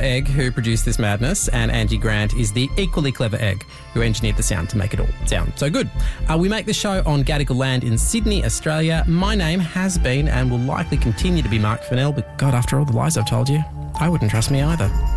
egg who produced this madness, and Angie Grant is the equally clever egg who engineered the sound to make it all sound so good. We make the show on Gadigal land in Sydney, Australia. My name has been and will likely continue to be Mark Fennell, but God, after all the lies I've told you, I wouldn't trust me either.